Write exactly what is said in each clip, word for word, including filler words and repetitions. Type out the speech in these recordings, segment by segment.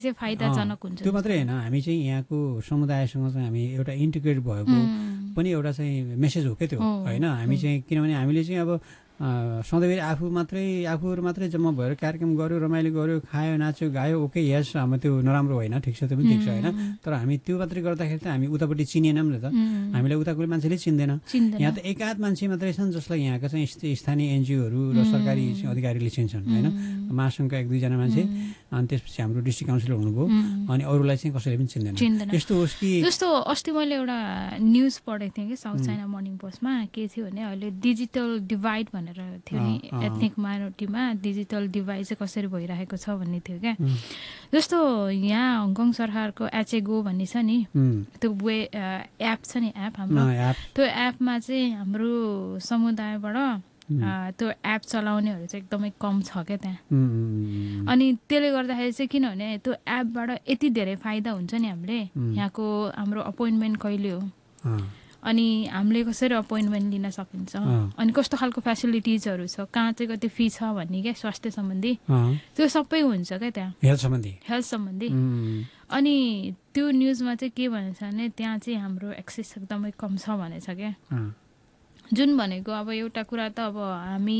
चाहिँ फाइदाजनक हुन्छ त्यो मात्रै हैन हामी चाहिँ यहाँको समुदायसँग चाहिँ हामी एउटा इन्टिग्रेट भएको पनि एउटा चाहिँ मेसेज हो के त्यो हैन हामी चाहिँ किनभने हामीले चाहिँ अब सधैँभरि आफू मात्रै आफूहरू मात्रै जम्मा भएर कार्यक्रम गर्यो रमाइलो गर्यो खायो नाच्यो गायो ओके यस हाम्रो त्यो नराम्रो होइन ठिक छ त्यो पनि ठिक छ होइन तर हामी त्यो मात्रै गर्दाखेरि त हामी उतापट्टि चिनेनौँ नि त हामीलाई उताको मान्छेले चिन्दैन यहाँ त एकाध मान्छे मात्रै छन् जसलाई यहाँका चाहिँ स्थानीय एनजिओहरू र सरकारी अधिकारीले चिन्छन् होइन महासङ्घका एक दुईजना मान्छे अनि त्यसपछि हाम्रो डिस्ट्रिक्ट काउन्सिलर हुनुभयो अनि अरूलाई चाहिँ कसैले पनि चिन्दैन यस्तो होस् कि जस्तो अस्ति मैले एउटा न्युज पढेको थिएँ कि साउथ चाइना मर्निङ पोस्टमा के थियो भने अहिले डिजिटल डिभाइड भनेर थियो नि एथनिक माइनोरिटीमा डिजिटल डिभाइड चाहिँ कसरी भइरहेको छ भन्ने थियो क्या जस्तो यहाँ हङकङ सरकारको एचएगो भन्ने छ नि त्यो वे एप छ नि एप हाम्रो त्यो एपमा चाहिँ हाम्रो समुदायबाट त्यो एप चलाउनेहरू चाहिँ एकदमै कम छ क्या त्यहाँ अनि त्यसले गर्दाखेरि चाहिँ किनभने त्यो एपबाट यति धेरै फाइदा हुन्छ नि हामीले यहाँको हाम्रो अपोइन्टमेन्ट कहिले हो अनि हामीले कसरी अपोइन्टमेन्ट लिन सकिन्छ अनि कस्तो खालको फेसिलिटिजहरू छ कहाँ चाहिँ कति फी छ भन्ने क्या स्वास्थ्य सम्बन्धी त्यो सबै हुन्छ क्या त्यहाँ हेल्थ सम्बन्धी हेल्थ सम्बन्धी अनि त्यो न्युजमा चाहिँ के भनेछ भने त्यहाँ चाहिँ हाम्रो एक्सेस एकदमै कम छ भनेछ क्या जुन भनेको अब एउटा कुरा त अब हामी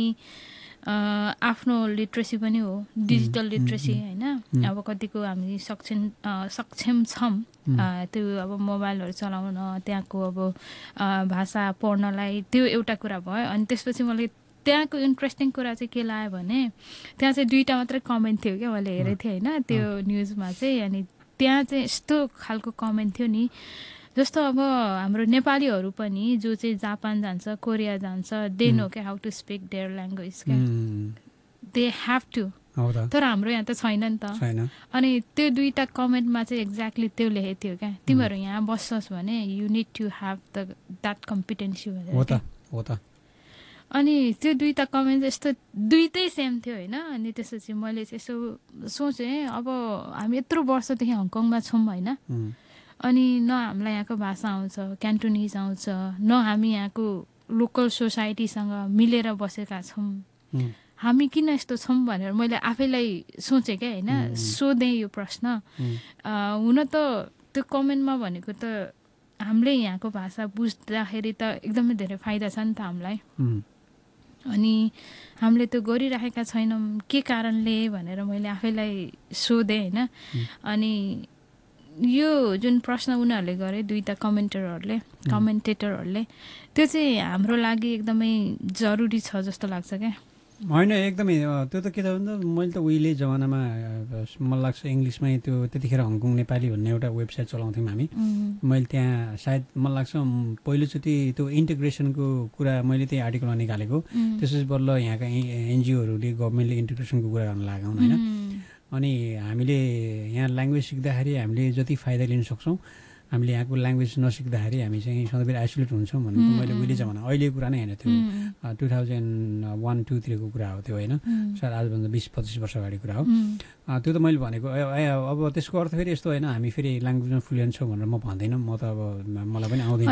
आफ्नो लिट्रेसी पनि हो डिजिटल लिट्रेसी होइन अब कतिको हामी सक्षम सक्षम छौँ त्यो अब मोबाइलहरू चलाउन त्यहाँको अब भाषा पढ्नलाई त्यो एउटा कुरा भयो अनि त्यसपछि मैले त्यहाँको इन्ट्रेस्टिङ कुरा चाहिँ के लाग्यो भने त्यहाँ चाहिँ दुईवटा मात्रै कमेन्ट थियो क्या मैले हेरेको थिएँ होइन त्यो न्युजमा चाहिँ अनि त्यहाँ चाहिँ यस्तो खालको कमेन्ट थियो नि जस्तो अब हाम्रो नेपालीहरू पनि जो चाहिँ जापान जान्छ कोरिया जान्छ दे नो क्या how to speak there language क्या दे ह्याभ टु तर हाम्रो यहाँ त छैन नि त अनि त्यो दुईवटा कमेन्टमा चाहिँ एक्ज्याक्टली त्यो लेखेको थियो क्या तिमीहरू यहाँ बस्छस् भने you need to have the that competency भनेर अनि त्यो दुईवटा कमेन्ट यस्तो दुइटै सेम थियो होइन अनि त्यसपछि मैले चाहिँ यसो सोचेँ अब हामी यत्रो वर्षदेखि हङकङमा छौँ होइन अनि न हामीलाई यहाँको भाषा आउँछ क्यान्टोनिज आउँछ न हामी यहाँको लोकल सोसाइटीसँग मिलेर बसेका छौँ हामी किन यस्तो छौँ भनेर मैले आफैलाई सोचेँ क्या होइन सोधेँ यो प्रश्न हुन त त्यो कमेन्टमा भनेको त हामीले यहाँको भाषा बुझ्दाखेरि त एकदमै धेरै फाइदा छ नि त हामीलाई अनि हामीले त्यो गरिराखेका छैनौँ के कारणले भनेर मैले आफैलाई सोधेँ होइन अनि यो जुन प्रश्न उनीहरूले गरे दुईवटा कमेन्टरहरूले कमेन्टेटरहरूले त्यो चाहिँ हाम्रो लागि एकदमै जरुरी छ जस्तो लाग्छ क्या होइन एकदमै त्यो त के त भन्दा मैले त उहिले जमानामा मलाई लाग्छ इङ्ग्लिसमै त्यो त्यतिखेर हङकङ नेपाली भन्ने एउटा वेबसाइट चलाउँथ्यौँ हामी मैले त्यहाँ सायद मलाई लाग्छ पहिलोचोटि त्यो इन्टिग्रेसनको कुरा मैले त्यही आर्टिकलमा निकालेको त्यसपछि बल्ल यहाँका एनजिओहरूले गभर्मेन्टले इन्टिग्रेसनको कुरा गर्न लाग्यौँ होइन अनि हामीले यहाँ ल्याङ्ग्वेज सिक्दाखेरि हामीले जति फाइदा लिन सक्छौँ हामीले यहाँको ल्याङ्ग्वेज नसिक्दाखेरि हामी चाहिँ सधैँ आइसोलेट हुन्छौँ भनेको मैले उहिले जमाना अहिलेको कुरा नै होइन त्यो टु थाउजन्ड वान टूतिरको कुरा हो त्यो होइन सायद आजभन्दा बिस पच्चिस वर्ष अगाडि कुरा हो त्यो त मैले भनेको अब त्यसको अर्थ फेरि यस्तो होइन हामी फेरि ल्याङ्ग्वेजमा फ्लुएन्ट छौँ भनेर म भन्दैन म त अब मलाई पनि आउँदैन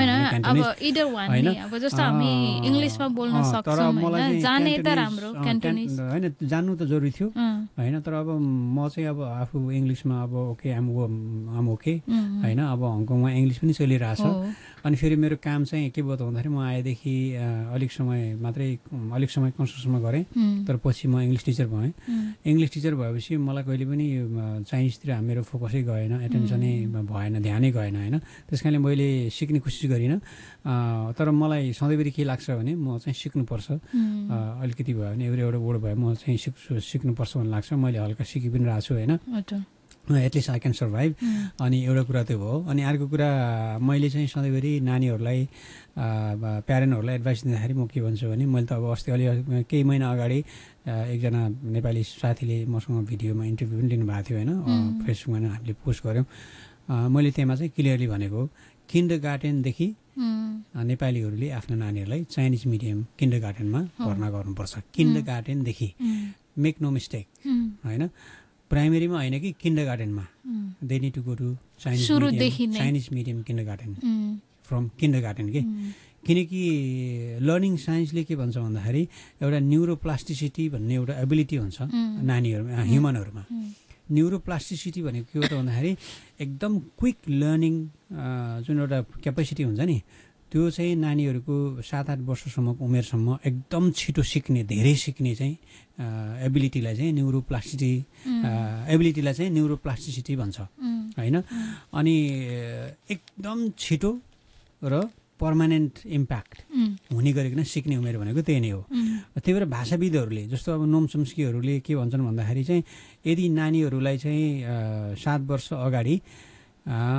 होइन जान्नु त जरुरी थियो होइन तर अब म चाहिँ अब आफू इङ्ग्लिसमा अब ओके आम आम ओके होइन अब हङकङमा इङ्ग्लिस पनि चलिरहेछ अनि फेरि मेरो काम चाहिँ के भयो त भन्दाखेरि म आएदेखि अलिक समय मात्रै अलिक समय कन्स्ट्रक्सनमा गरेँ तर पछि म इङ्ग्लिस टिचर भएँ इङ्ग्लिस टिचर भएपछि मलाई कहिले पनि चाइनिजतिर मेरो फोकसै गएन एटेन्सनै भएन ध्यानै गएन होइन त्यस कारणले मैले सिक्ने कोसिस गरिनँ तर मलाई सधैँभरि के लाग्छ भने म चाहिँ सिक्नुपर्छ अलिकति भयो भने एउटा एउटा वर्ड भयो म चाहिँ सिक्छु सिक्नुपर्छ भन्ने लाग्छ मैले हल्का सिकि पनि रहेको छु होइन एटलिस्ट आई क्यान सर्भाइभ अनि एउटा कुरा त्यो भयो अनि अर्को कुरा मैले चाहिँ सधैँभरि नानीहरूलाई प्यारेन्टहरूलाई एडभाइस दिँदाखेरि म के भन्छु भने मैले त अब अस्ति अलि केही महिना अगाडि एकजना नेपाली साथीले मसँग भिडियोमा इन्टरभ्यू पनि लिनुभएको थियो होइन फेसबुकमा हामीले पोस्ट गऱ्यौँ मैले त्यहाँ चाहिँ क्लियरली भनेको किन्डर गार्डनदेखि नेपालीहरूले आफ्नो नानीहरूलाई चाइनिज मिडियम किन्डर गार्डनमा भर्ना गर्नुपर्छ किन्डर गार्डनदेखि मेक नो मिस्टेक होइन प्राइमेरीमा होइन कि किन्डर गार्डनमा they need to go to Chinese Chinese medium kinder garden from kinder garden के किनकि लर्निङ साइन्सले के भन्छ भन्दाखेरि एउटा न्युरोप्लास्टिसिटी भन्ने एउटा एबिलिटी हुन्छ नानीहरूमा ह्युमनहरूमा न्युरोप्लास्टिसिटी भनेको के हो त भन्दाखेरि एकदम क्विक लर्निङ जुन एउटा क्यापेसिटी हुन्छ नि त्यो चाहिँ नानीहरूको सात आठ वर्षसम्मको उमेरसम्म एकदम छिटो सिक्ने धेरै सिक्ने चाहिँ एबिलिटीलाई चाहिँ न्युरोप्लास्टिसिटी एबिलिटीलाई चाहिँ न्युरोप्लास्टिसिटी भन्छ होइन। अनि एकदम छिटो र पर्मानेन्ट इम्प्याक्ट हुने गरिकन सिक्ने उमेर भनेको त्यही नै हो। त्यही भएर भाषाविदहरूले जस्तो अब नोम चोम्स्कीहरूले के भन्छन् भन्दाखेरि चाहिँ यदि नानीहरूलाई चाहिँ सात वर्ष अगाडि